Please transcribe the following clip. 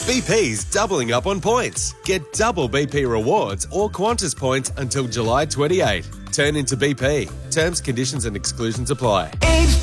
BP's doubling up on points. Get double BP rewards or Qantas points until July 28. Turn into BP. Terms, conditions and exclusions apply.